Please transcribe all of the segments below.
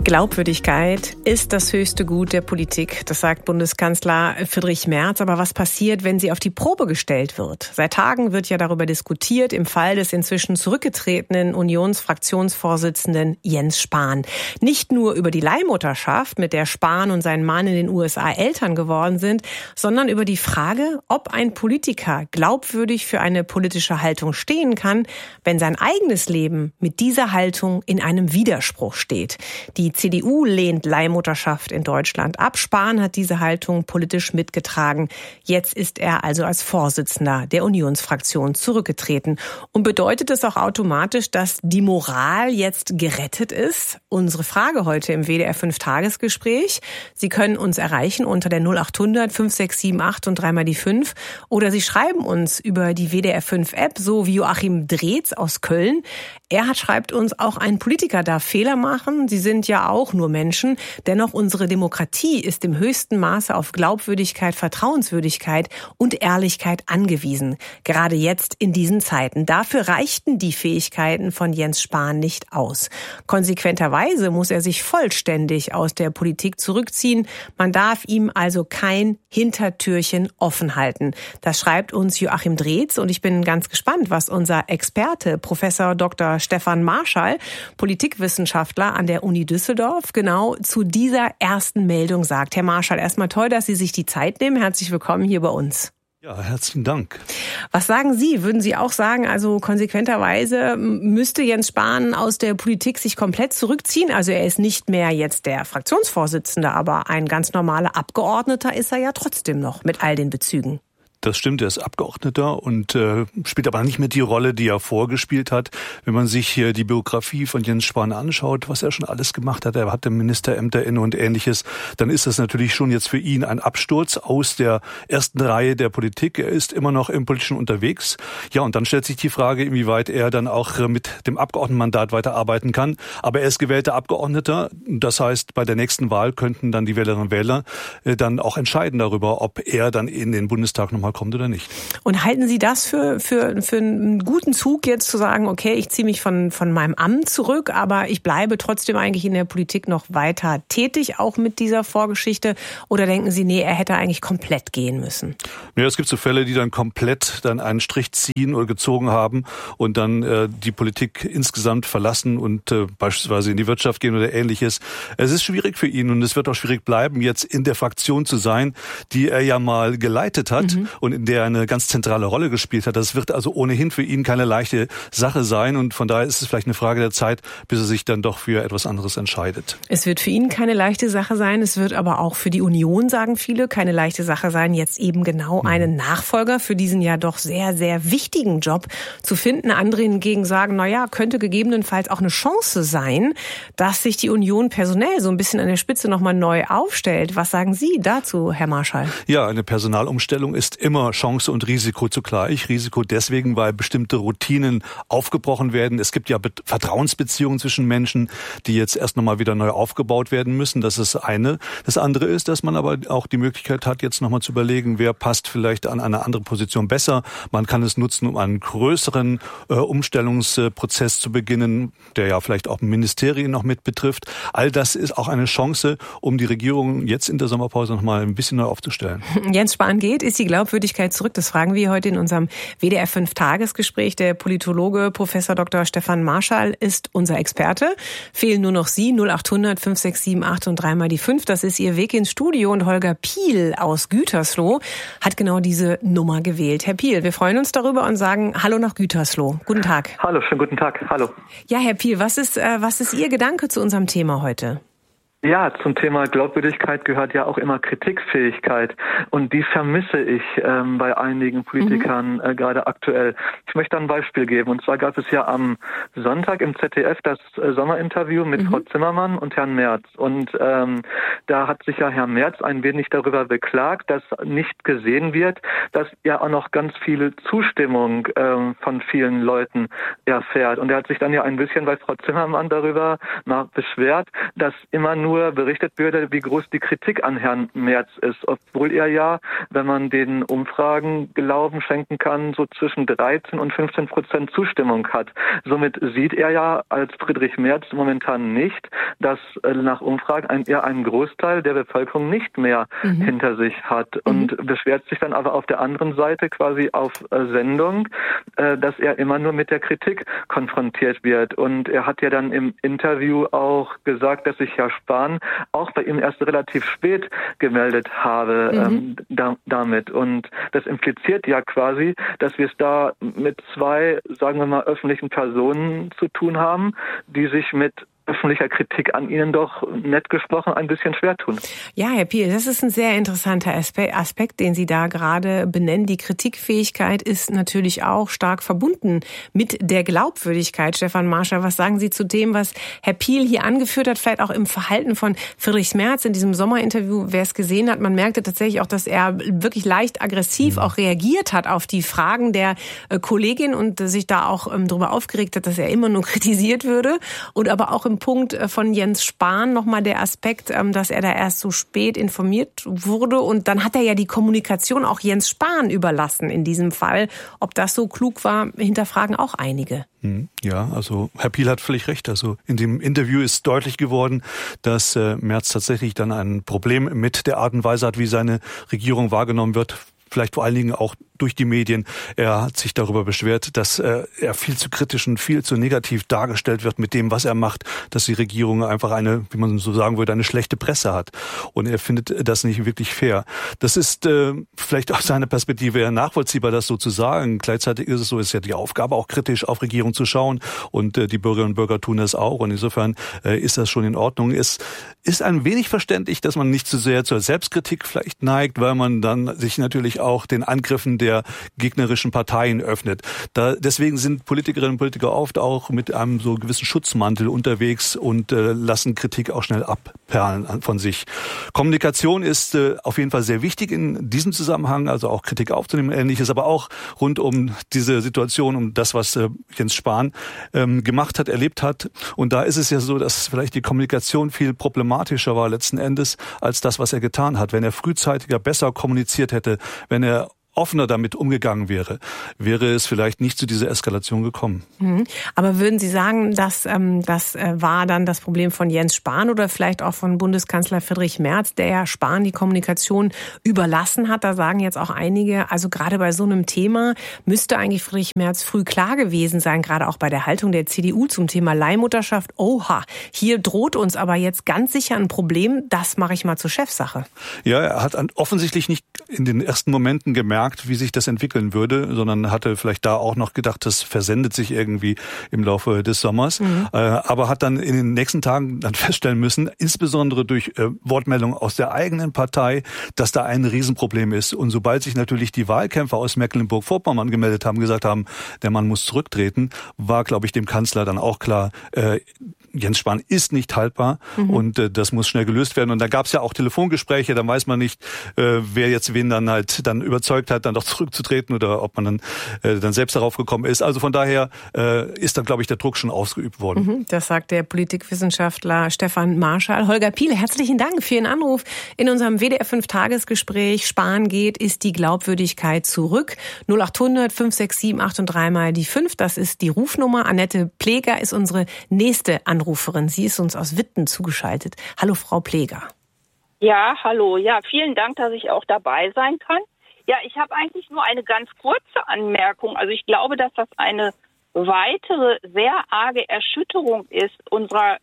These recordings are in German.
Glaubwürdigkeit ist das höchste Gut der Politik, das sagt Bundeskanzler Friedrich Merz. Aber was passiert, wenn sie auf die Probe gestellt wird? Seit Tagen wird ja darüber diskutiert, im Fall des inzwischen zurückgetretenen Unionsfraktionsvorsitzenden Jens Spahn. Nicht nur über die Leihmutterschaft, mit der Spahn und sein Mann in den USA Eltern geworden sind, sondern über die Frage, ob ein Politiker glaubwürdig für eine politische Haltung stehen kann, wenn sein eigenes Leben mit dieser Haltung in einem Widerspruch steht. Die CDU lehnt Leihmutterschaft in Deutschland ab. Spahn hat diese Haltung politisch mitgetragen. Jetzt ist er also als Vorsitzender der Unionsfraktion zurückgetreten. Und bedeutet es auch automatisch, dass die Moral jetzt gerettet ist? Unsere Frage heute im WDR 5 Tagesgespräch. Sie können uns erreichen unter der 0800 5678 und dreimal die 5. Oder Sie schreiben uns über die WDR 5 App, so wie Joachim Dreetz aus Köln. Schreibt uns, auch ein Politiker darf Fehler machen. Sie sind ja auch nur Menschen. Dennoch, unsere Demokratie ist im höchsten Maße auf Glaubwürdigkeit, Vertrauenswürdigkeit und Ehrlichkeit angewiesen. Gerade jetzt in diesen Zeiten. Dafür reichten die Fähigkeiten von Jens Spahn nicht aus. Konsequenterweise muss er sich vollständig aus der Politik zurückziehen. Man darf ihm also kein Hintertürchen offen halten. Das schreibt uns Joachim Dreetz und ich bin ganz gespannt, was unser Experte, Professor Dr. Stefan Marschall, Politikwissenschaftler an der Uni Düsseldorf, genau zu dieser ersten Meldung sagt. Herr Marschall, erstmal toll, dass Sie sich die Zeit nehmen. Herzlich willkommen hier bei uns. Ja, herzlichen Dank. Was sagen Sie? Würden Sie auch sagen, also konsequenterweise müsste Jens Spahn aus der Politik sich komplett zurückziehen? Also er ist nicht mehr jetzt der Fraktionsvorsitzende, aber ein ganz normaler Abgeordneter ist er ja trotzdem noch mit all den Bezügen. Das stimmt, er ist Abgeordneter und spielt aber nicht mehr die Rolle, die er vorgespielt hat. Wenn man sich hier die Biografie von Jens Spahn anschaut, was er schon alles gemacht hat, er hatte Ministerämter inne und Ähnliches, dann ist das natürlich schon jetzt für ihn ein Absturz aus der ersten Reihe der Politik. Er ist immer noch im Politischen unterwegs. Ja, und dann stellt sich die Frage, inwieweit er dann auch mit dem Abgeordnetenmandat weiterarbeiten kann. Aber er ist gewählter Abgeordneter. Das heißt, bei der nächsten Wahl könnten dann die Wählerinnen und Wähler dann auch entscheiden darüber, ob er dann in den Bundestag nochmal kommt oder nicht. Und halten Sie das für einen guten Zug, jetzt zu sagen, okay, ich ziehe mich von meinem Amt zurück, aber ich bleibe trotzdem eigentlich in der Politik noch weiter tätig, auch mit dieser Vorgeschichte? Oder denken Sie, nee, er hätte eigentlich komplett gehen müssen? Ja, es gibt so Fälle, die dann komplett dann einen Strich ziehen oder gezogen haben und dann die Politik insgesamt verlassen und beispielsweise in die Wirtschaft gehen oder Ähnliches. Es ist schwierig für ihn und es wird auch schwierig bleiben, jetzt in der Fraktion zu sein, die er ja mal geleitet hat. Und in der er eine ganz zentrale Rolle gespielt hat. Das wird also ohnehin für ihn keine leichte Sache sein und von daher ist es vielleicht eine Frage der Zeit, bis er sich dann doch für etwas anderes entscheidet. Es wird für ihn keine leichte Sache sein, es wird aber auch für die Union, sagen viele, keine leichte Sache sein, jetzt eben genau einen Nachfolger für diesen ja doch sehr, sehr wichtigen Job zu finden. Andere hingegen sagen, könnte gegebenenfalls auch eine Chance sein, dass sich die Union personell so ein bisschen an der Spitze nochmal neu aufstellt. Was sagen Sie dazu, Herr Marschall? Ja, eine Personalumstellung ist immer Chance und Risiko zugleich. Risiko deswegen, weil bestimmte Routinen aufgebrochen werden. Es gibt ja Vertrauensbeziehungen zwischen Menschen, die jetzt erst nochmal wieder neu aufgebaut werden müssen. Das ist eine. Das andere ist, dass man aber auch die Möglichkeit hat, jetzt nochmal zu überlegen, wer passt vielleicht an eine andere Position besser. Man kann es nutzen, um einen größeren Umstellungsprozess zu beginnen, der ja vielleicht auch Ministerien noch mit betrifft. All das ist auch eine Chance, um die Regierung jetzt in der Sommerpause nochmal ein bisschen neu aufzustellen. Jens Spahn geht, ist die Glaubwürdigkeit zurück? Das fragen wir heute in unserem WDR 5 Tagesgespräch. Der Politologe Professor Dr. Stefan Marschall ist unser Experte. Fehlen nur noch Sie, 0800 5678 und dreimal die 5. Das ist Ihr Weg ins Studio und Holger Piel aus Gütersloh hat genau diese Nummer gewählt. Herr Piel, wir freuen uns darüber und sagen Hallo nach Gütersloh. Guten Tag. Hallo, schönen guten Tag. Hallo. Ja, Herr Piel, was ist Ihr Gedanke zu unserem Thema heute? Ja, zum Thema Glaubwürdigkeit gehört ja auch immer Kritikfähigkeit und die vermisse ich bei einigen Politikern gerade aktuell. Ich möchte ein Beispiel geben und zwar gab es ja am Sonntag im ZDF das Sommerinterview mit Frau Zimmermann und Herrn Merz und da hat sich ja Herr Merz ein wenig darüber beklagt, dass nicht gesehen wird, dass ja auch noch ganz viele Zustimmung von vielen Leuten erfährt und er hat sich dann ja ein bisschen bei Frau Zimmermann darüber mal beschwert, dass immer nur nur berichtet würde, wie groß die Kritik an Herrn Merz ist, obwohl er ja, wenn man den Umfragen Glauben schenken kann, so zwischen 13 und 15% Zustimmung hat. Somit sieht er ja als Friedrich Merz momentan nicht, dass nach Umfragen eher einen Großteil der Bevölkerung nicht mehr hinter sich hat und beschwert sich dann aber auf der anderen Seite quasi auf Sendung, dass er immer nur mit der Kritik konfrontiert wird. Und er hat ja dann im Interview auch gesagt, dass sich Herr Spahn auch bei ihm erst relativ spät gemeldet habe damit. Und das impliziert ja quasi, dass wir es da mit zwei, sagen wir mal, öffentlichen Personen zu tun haben, die sich mit öffentlicher Kritik an Ihnen doch, nett gesprochen, ein bisschen schwer tun. Ja, Herr Piel, das ist ein sehr interessanter Aspekt, den Sie da gerade benennen. Die Kritikfähigkeit ist natürlich auch stark verbunden mit der Glaubwürdigkeit. Stefan Marschall, was sagen Sie zu dem, was Herr Piel hier angeführt hat, vielleicht auch im Verhalten von Friedrich Merz in diesem Sommerinterview? Wer es gesehen hat, man merkte tatsächlich auch, dass er wirklich leicht aggressiv auch reagiert hat auf die Fragen der Kollegin und sich da auch darüber aufgeregt hat, dass er immer nur kritisiert würde und aber auch im Punkt von Jens Spahn nochmal der Aspekt, dass er da erst so spät informiert wurde. Und dann hat er ja die Kommunikation auch Jens Spahn überlassen in diesem Fall. Ob das so klug war, hinterfragen auch einige. Ja, also Herr Piel hat völlig recht. Also in dem Interview ist deutlich geworden, dass Merz tatsächlich dann ein Problem mit der Art und Weise hat, wie seine Regierung wahrgenommen wird. Vielleicht vor allen Dingen auch durch die Medien. Er hat sich darüber beschwert, dass er viel zu kritisch und viel zu negativ dargestellt wird mit dem, was er macht, dass die Regierung einfach eine, wie man so sagen würde, eine schlechte Presse hat. Und er findet das nicht wirklich fair. Das ist vielleicht aus seiner Perspektive eher nachvollziehbar, das so zu sagen. Gleichzeitig ist es so, ist ja die Aufgabe, auch kritisch auf Regierung zu schauen. Und die Bürgerinnen und Bürger tun das auch. Und insofern ist das schon in Ordnung. Es ist ein wenig verständlich, dass man nicht zu sehr zur Selbstkritik vielleicht neigt, weil man dann sich natürlich auch den Angriffen der gegnerischen Parteien öffnet. Deswegen sind Politikerinnen und Politiker oft auch mit einem so gewissen Schutzmantel unterwegs und lassen Kritik auch schnell abperlen von sich. Kommunikation ist auf jeden Fall sehr wichtig in diesem Zusammenhang, also auch Kritik aufzunehmen, Ähnliches, aber auch rund um diese Situation, um das, was Jens Spahn gemacht hat, erlebt hat. Und da ist es ja so, dass vielleicht die Kommunikation viel problematischer war letzten Endes als das, was er getan hat. Wenn er frühzeitiger besser kommuniziert hätte, wenn er offener damit umgegangen wäre es vielleicht nicht zu dieser Eskalation gekommen. Aber würden Sie sagen, dass das war dann das Problem von Jens Spahn oder vielleicht auch von Bundeskanzler Friedrich Merz, der ja Spahn die Kommunikation überlassen hat? Da sagen jetzt auch einige, also gerade bei so einem Thema müsste eigentlich Friedrich Merz früh klar gewesen sein, gerade auch bei der Haltung der CDU zum Thema Leihmutterschaft. Oha, hier droht uns aber jetzt ganz sicher ein Problem, das mache ich mal zur Chefsache. Ja, er hat offensichtlich nicht in den ersten Momenten gemerkt, wie sich das entwickeln würde, sondern hatte vielleicht da auch noch gedacht, das versendet sich irgendwie im Laufe des Sommers. Aber hat dann in den nächsten Tagen dann feststellen müssen, insbesondere durch Wortmeldungen aus der eigenen Partei, dass da ein Riesenproblem ist. Und sobald sich natürlich die Wahlkämpfer aus Mecklenburg-Vorpommern gemeldet haben, gesagt haben, der Mann muss zurücktreten, war, glaube ich, dem Kanzler dann auch klar, Jens Spahn ist nicht haltbar und das muss schnell gelöst werden. Und da gab es ja auch Telefongespräche, da weiß man nicht, wer jetzt wen dann halt dann überzeugt hat, dann doch zurückzutreten oder ob man dann selbst darauf gekommen ist. Also von daher ist dann, glaube ich, der Druck schon ausgeübt worden. Das sagt der Politikwissenschaftler Stefan Marschall. Holger Piel, herzlichen Dank für Ihren Anruf in unserem WDR 5 Tagesgespräch. Spahn geht, ist die Glaubwürdigkeit zurück. 0800 567 8 und 3 mal die 5. Das ist die Rufnummer. Annette Pleger ist unsere nächste Anruferin. Sie ist uns aus Witten zugeschaltet. Hallo, Frau Pleger. Ja, hallo. Ja, vielen Dank, dass ich auch dabei sein kann. Ja, ich habe eigentlich nur eine ganz kurze Anmerkung. Also ich glaube, dass das eine weitere sehr arge Erschütterung ist unserer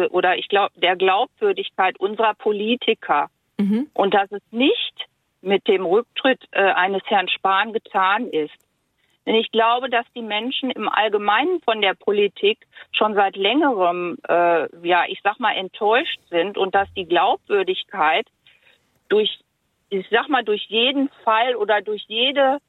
der Glaubwürdigkeit unserer Politiker. Und dass es nicht mit dem Rücktritt eines Herrn Spahn getan ist. Denn ich glaube, dass die Menschen im Allgemeinen von der Politik schon seit längerem, enttäuscht sind und dass die Glaubwürdigkeit durch jeden Fall oder durch jeden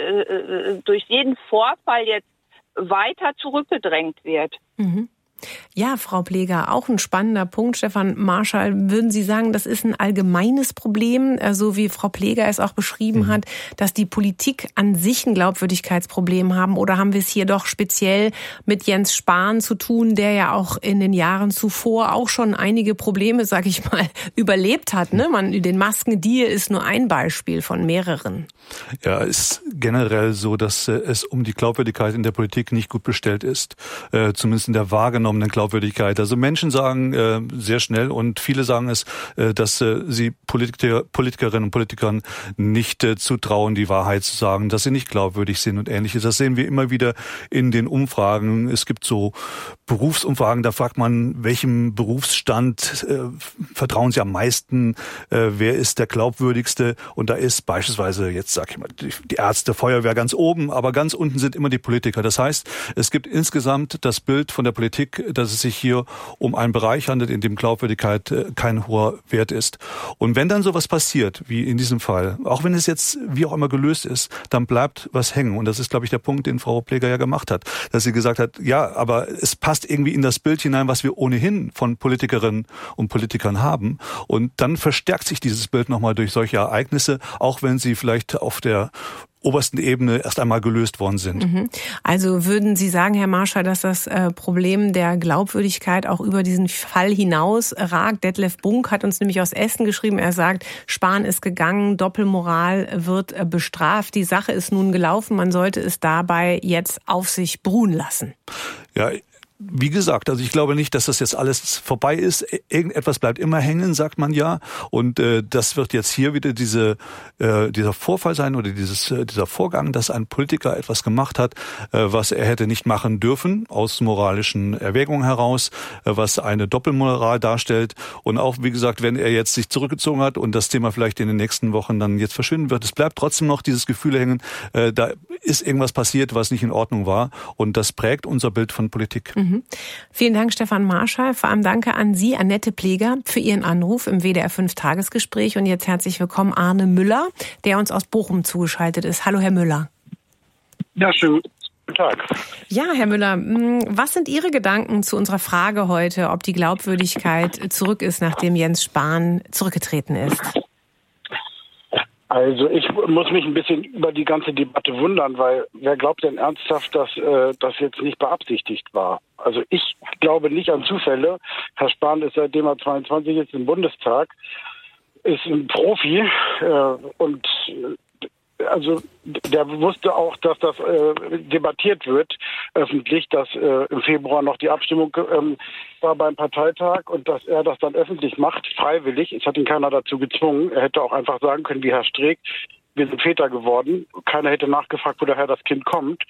Vorfall jetzt weiter zurückgedrängt wird. Ja, Frau Pleger, auch ein spannender Punkt. Stefan Marschall, würden Sie sagen, das ist ein allgemeines Problem, so wie Frau Pleger es auch beschrieben hat, dass die Politik an sich ein Glaubwürdigkeitsproblem haben? Oder haben wir es hier doch speziell mit Jens Spahn zu tun, der ja auch in den Jahren zuvor auch schon einige Probleme, sag ich mal, überlebt hat? Ne? Den Maskendeal ist nur ein Beispiel von mehreren. Ja, ist generell so, dass es um die Glaubwürdigkeit in der Politik nicht gut bestellt ist. Zumindest in der wahrgenommenen Glaubwürdigkeit. Also Menschen sagen sehr schnell und viele sagen es, dass sie Politikerinnen und Politikern nicht zutrauen, die Wahrheit zu sagen, dass sie nicht glaubwürdig sind und Ähnliches. Das sehen wir immer wieder in den Umfragen. Es gibt so Berufsumfragen, da fragt man, welchem Berufsstand vertrauen Sie am meisten, wer ist der glaubwürdigste? Und da ist beispielsweise, jetzt sag ich mal, die Ärzte, Feuerwehr ganz oben, aber ganz unten sind immer die Politiker. Das heißt, es gibt insgesamt das Bild von der Politik, dass es sich hier um einen Bereich handelt, in dem Glaubwürdigkeit kein hoher Wert ist. Und wenn dann sowas passiert, wie in diesem Fall, auch wenn es jetzt wie auch immer gelöst ist, dann bleibt was hängen. Und das ist, glaube ich, der Punkt, den Frau Pleger ja gemacht hat, dass sie gesagt hat, ja, aber es passt irgendwie in das Bild hinein, was wir ohnehin von Politikerinnen und Politikern haben. Und dann verstärkt sich dieses Bild nochmal durch solche Ereignisse, auch wenn sie vielleicht auf der obersten Ebene erst einmal gelöst worden sind. Also würden Sie sagen, Herr Marschall, dass das Problem der Glaubwürdigkeit auch über diesen Fall hinaus ragt? Detlef Bunk hat uns nämlich aus Essen geschrieben, er sagt, Spahn ist gegangen, Doppelmoral wird bestraft, die Sache ist nun gelaufen, man sollte es dabei jetzt auf sich beruhen lassen. Ja, wie gesagt, also ich glaube nicht, dass das jetzt alles vorbei ist. Irgendetwas bleibt immer hängen, sagt man ja. Und das wird jetzt hier wieder dieser Vorfall sein oder dieser Vorgang, dass ein Politiker etwas gemacht hat, was er hätte nicht machen dürfen, aus moralischen Erwägungen heraus, was eine Doppelmoral darstellt. Und auch, wie gesagt, wenn er jetzt sich zurückgezogen hat und das Thema vielleicht in den nächsten Wochen dann jetzt verschwinden wird, es bleibt trotzdem noch dieses Gefühl hängen, da ist irgendwas passiert, was nicht in Ordnung war. Und das prägt unser Bild von Politik. Vielen Dank, Stefan Marschall. Vor allem danke an Sie, Annette Pleger, für Ihren Anruf im WDR 5-Tagesgespräch. Und jetzt herzlich willkommen Arne Müller, der uns aus Bochum zugeschaltet ist. Hallo, Herr Müller. Ja, schönen guten Tag. Ja, Herr Müller, was sind Ihre Gedanken zu unserer Frage heute, ob die Glaubwürdigkeit zurück ist, nachdem Jens Spahn zurückgetreten ist? Also ich muss mich ein bisschen über die ganze Debatte wundern, weil wer glaubt denn ernsthaft, dass das jetzt nicht beabsichtigt war? Also ich glaube nicht an Zufälle. Herr Spahn ist seitdem er 22 ist im Bundestag, ist ein Profi und also der wusste auch, dass das debattiert wird öffentlich, dass im Februar noch die Abstimmung war beim Parteitag und dass er das dann öffentlich macht, freiwillig. Es hat ihn keiner dazu gezwungen. Er hätte auch einfach sagen können, wie Herr Streeck, wir sind Väter geworden. Keiner hätte nachgefragt, woher das Kind kommt.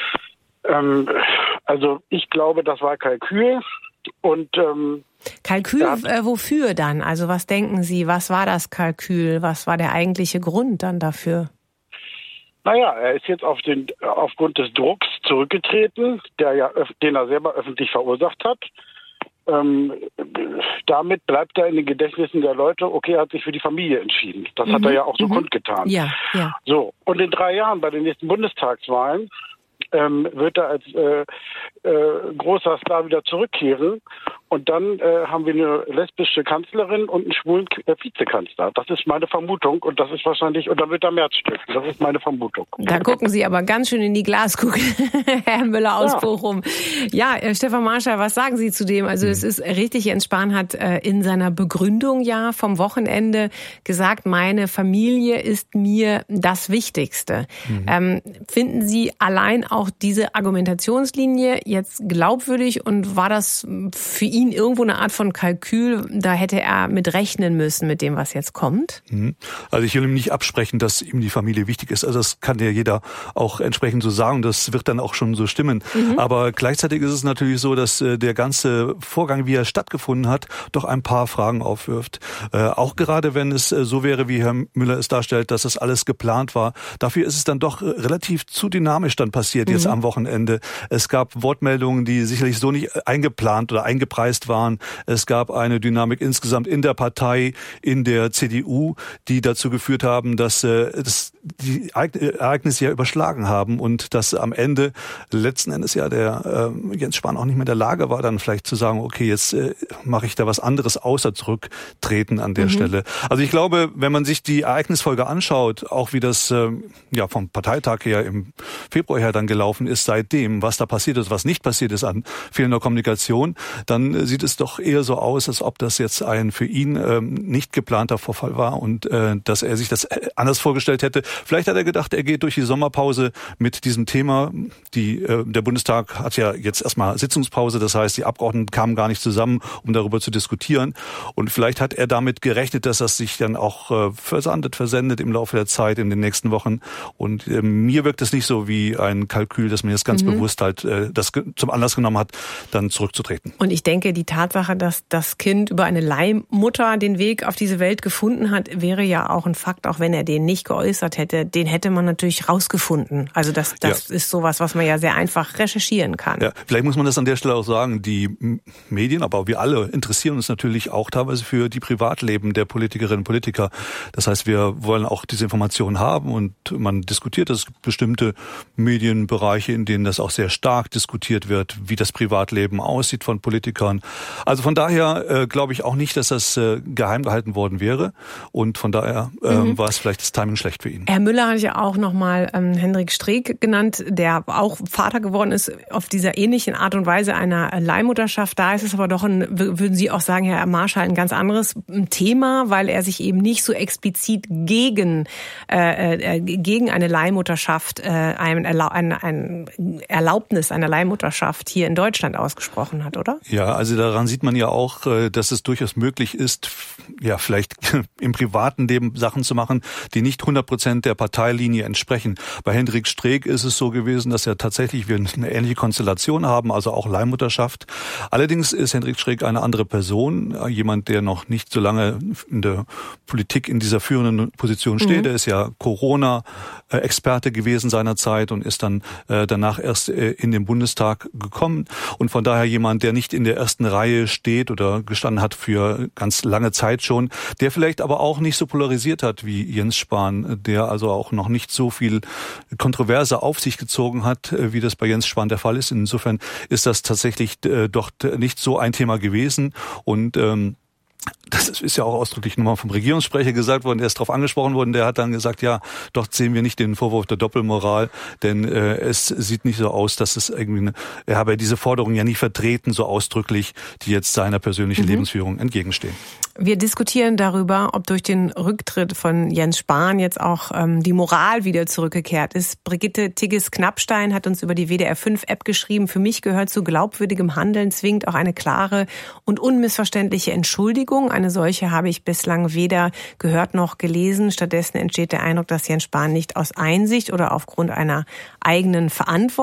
Also ich glaube, das war Kalkül. Und Kalkül, wofür dann? Also was denken Sie, was war das Kalkül? Was war der eigentliche Grund dann dafür? Naja, er ist jetzt aufgrund des Drucks zurückgetreten, den er selber öffentlich verursacht hat. Damit bleibt er in den Gedächtnissen der Leute, okay, er hat sich für die Familie entschieden. Das hat er ja auch so kundgetan. Ja. So, und in 3 Jahren bei den nächsten Bundestagswahlen wird er als großer Star wieder zurückkehren. Und dann haben wir eine lesbische Kanzlerin und einen schwulen Vizekanzler. Das ist meine Vermutung. Und das ist wahrscheinlich, und dann wird er Merz stiften. Das ist meine Vermutung. Da gucken Sie aber ganz schön in die Glaskugel, Herr Müller aus Bochum. Ja, Stefan Marschall, was sagen Sie zu dem? Also es ist richtig, Jens Spahn hat in seiner Begründung ja vom Wochenende gesagt, meine Familie ist mir das Wichtigste. Finden Sie allein auch diese Argumentationslinie jetzt glaubwürdig und war das für ihn irgendwo eine Art von Kalkül, da hätte er mit rechnen müssen mit dem, was jetzt kommt? Also ich will ihm nicht absprechen, dass ihm die Familie wichtig ist. Also das kann ja jeder auch entsprechend so sagen. Das wird dann auch schon so stimmen. Aber gleichzeitig ist es natürlich so, dass der ganze Vorgang, wie er stattgefunden hat, doch ein paar Fragen aufwirft. Auch gerade wenn es so wäre, wie Herr Müller es darstellt, dass das alles geplant war. Dafür ist es dann doch relativ zu dynamisch dann passiert jetzt am Wochenende. Es gab Wortmeldungen, die sicherlich so nicht eingeplant oder eingepreist eingepreist waren. Es gab eine Dynamik insgesamt in der Partei, in der CDU, die dazu geführt haben, dass die Ereignisse ja überschlagen haben und dass am Ende letzten Endes ja der Jens Spahn auch nicht mehr in der Lage war, dann vielleicht zu sagen, okay, jetzt mache ich da was anderes außer zurücktreten an der Stelle. Also ich glaube, wenn man sich die Ereignisfolge anschaut, auch wie das vom Parteitag her im Februar her dann gelaufen ist, seitdem, was da passiert ist, was nicht passiert ist an fehlender Kommunikation, dann sieht es doch eher so aus, als ob das jetzt ein für ihn nicht geplanter Vorfall war und dass er sich das anders vorgestellt hätte. Vielleicht hat er gedacht, er geht durch die Sommerpause mit diesem Thema. Der Bundestag hat ja jetzt erstmal Sitzungspause, das heißt, die Abgeordneten kamen gar nicht zusammen, um darüber zu diskutieren. Und vielleicht hat er damit gerechnet, dass das sich dann auch versendet im Laufe der Zeit in den nächsten Wochen. Und mir wirkt es nicht so wie ein Kalkül, dass man jetzt ganz bewusst halt das zum Anlass genommen hat, dann zurückzutreten. Und ich denke, die Tatsache, dass das Kind über eine Leihmutter den Weg auf diese Welt gefunden hat, wäre ja auch ein Fakt, auch wenn er den nicht geäußert hätte. Den hätte man natürlich rausgefunden. Also das ist sowas, was man ja sehr einfach recherchieren kann. Ja, vielleicht muss man das an der Stelle auch sagen. Die Medien, aber auch wir alle interessieren uns natürlich auch teilweise für die Privatleben der Politikerinnen und Politiker. Das heißt, wir wollen auch diese Informationen haben und man diskutiert das. Es gibt bestimmte Medienbereiche, in denen das auch sehr stark diskutiert wird, wie das Privatleben aussieht von Politikern. Also von daher glaube ich auch nicht, dass das geheim gehalten worden wäre. Und von daher war es vielleicht das Timing schlecht für ihn. Herr Müller hat ja auch nochmal Hendrik Streeck genannt, der auch Vater geworden ist auf dieser ähnlichen Art und Weise einer Leihmutterschaft. Da ist es aber doch, würden Sie auch sagen, Herr Marschall, ein ganz anderes Thema, weil er sich eben nicht so explizit gegen eine Leihmutterschaft, eine Erlaubnis einer Leihmutterschaft hier in Deutschland ausgesprochen hat, oder? Ja, also daran sieht man ja auch, dass es durchaus möglich ist, ja, vielleicht im privaten Leben Sachen zu machen, die nicht 100% der Parteilinie entsprechen. Bei Hendrik Streeck ist es so gewesen, dass ja tatsächlich wir eine ähnliche Konstellation haben, also auch Leihmutterschaft. Allerdings ist Hendrik Streeck eine andere Person, jemand, der noch nicht so lange in der Politik in dieser führenden Position steht. Er ist ja Corona-Experte gewesen seinerzeit und ist dann danach erst in den Bundestag gekommen und von daher jemand, der nicht in der ersten Reihe steht oder gestanden hat für ganz lange Zeit schon, der vielleicht aber auch nicht so polarisiert hat wie Jens Spahn, der also auch noch nicht so viel Kontroverse auf sich gezogen hat, wie das bei Jens Spahn der Fall ist. Insofern ist das tatsächlich doch nicht so ein Thema gewesen und das ist ja auch ausdrücklich nochmal vom Regierungssprecher gesagt worden, der ist darauf angesprochen worden, der hat dann gesagt, ja, dort sehen wir nicht den Vorwurf der Doppelmoral, denn es sieht nicht so aus, dass es irgendwie, er habe diese Forderungen ja nicht vertreten, so ausdrücklich, die jetzt seiner persönlichen Lebensführung entgegenstehen. Wir diskutieren darüber, ob durch den Rücktritt von Jens Spahn jetzt auch die Moral wieder zurückgekehrt ist. Brigitte Tigges-Knappstein hat uns über die WDR5-App geschrieben, für mich gehört zu glaubwürdigem Handeln zwingend auch eine klare und unmissverständliche Entschuldigung. Eine solche habe ich bislang weder gehört noch gelesen. Stattdessen entsteht der Eindruck, dass Jens Spahn nicht aus Einsicht oder aufgrund einer eigenen Verantwortung